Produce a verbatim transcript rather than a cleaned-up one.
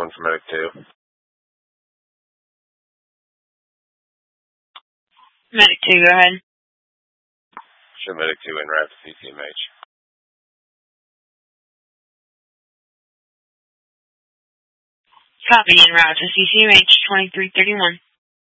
one for Medic two. Medic two, go ahead. Show Medic two in route to C C M H. Copy, en route to C C M H twenty-three thirty-one.